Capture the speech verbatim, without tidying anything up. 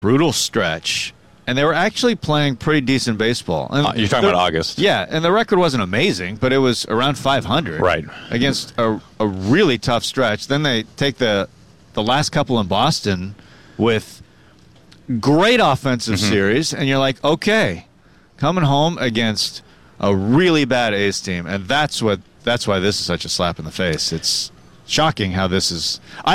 brutal stretch, and they were actually playing pretty decent baseball. And uh, you're talking the, about August. Yeah, and the record wasn't amazing, but it was around five hundred. Right. Against a, a really tough stretch. Then they take the the last couple in Boston with great offensive mm-hmm. series, and you're like, okay, coming home against a really bad A's team, and that's what that's why this is such a slap in the face. It's shocking how this is. I